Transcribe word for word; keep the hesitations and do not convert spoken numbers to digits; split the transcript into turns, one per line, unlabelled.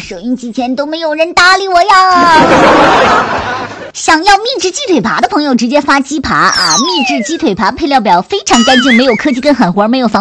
收音机前都没有人搭理我呀。想要秘制鸡腿扒的朋友直接发鸡扒啊！秘制鸡腿扒配料表非常干净，没有科技跟狠活，没有防